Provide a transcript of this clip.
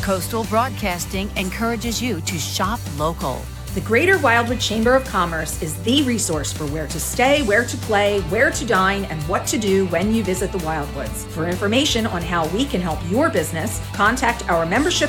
Coastal Broadcasting encourages you to shop local. The Greater Wildwood Chamber of Commerce is the resource for where to stay, where to play, where to dine, and what to do when you visit the Wildwoods. For information on how we can help your business, contact our membership